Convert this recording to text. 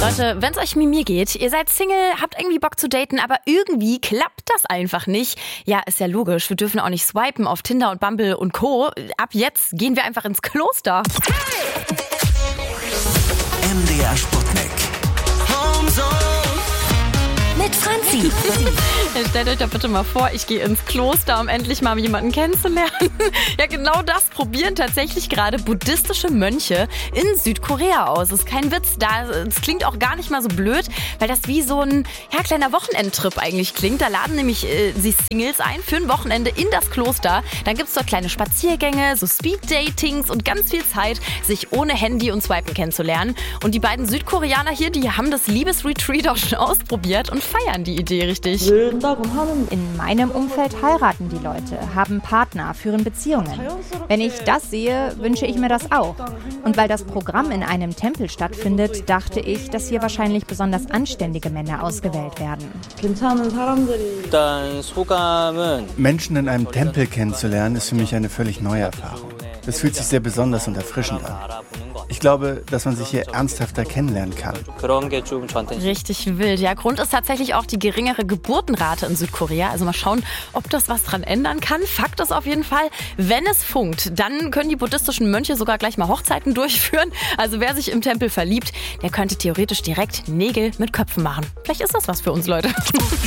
Leute, wenn es euch wie mir geht, ihr seid Single, habt irgendwie Bock zu daten, aber irgendwie klappt das einfach nicht. Ja, ist ja logisch. Wir dürfen auch nicht swipen auf Tinder und Bumble und Co. Ab jetzt gehen wir einfach ins Kloster. MDR Sputnik. Mit Franzi. Stellt euch doch bitte mal vor, ich gehe ins Kloster, um endlich mal jemanden kennenzulernen. Ja, genau das probieren tatsächlich gerade buddhistische Mönche in Südkorea aus. Das ist kein Witz. Es klingt auch gar nicht mal so blöd, weil das wie so ein kleiner Wochenendtrip eigentlich klingt. Da laden nämlich sie Singles ein für ein Wochenende in das Kloster. Dann gibt es dort kleine Spaziergänge, so Speed-Datings und ganz viel Zeit, sich ohne Handy und Swipen kennenzulernen. Und die beiden Südkoreaner hier, die haben das Liebesretreat auch schon ausprobiert und feiern die Idee richtig. In meinem Umfeld heiraten die Leute, haben Partner, führen Beziehungen. Wenn ich das sehe, wünsche ich mir das auch. Und weil das Programm in einem Tempel stattfindet, dachte ich, dass hier wahrscheinlich besonders anständige Männer ausgewählt werden. Menschen in einem Tempel kennenzulernen, ist für mich eine völlig neue Erfahrung. Das fühlt sich sehr besonders und erfrischend an. Ich glaube, dass man sich hier ernsthafter kennenlernen kann. Richtig wild. Ja, Grund ist tatsächlich auch die geringere Geburtenrate in Südkorea. Also mal schauen, ob das was dran ändern kann. Fakt ist auf jeden Fall, wenn es funkt, dann können die buddhistischen Mönche sogar gleich mal Hochzeiten durchführen. Also wer sich im Tempel verliebt, der könnte theoretisch direkt Nägel mit Köpfen machen. Vielleicht ist das was für uns, Leute.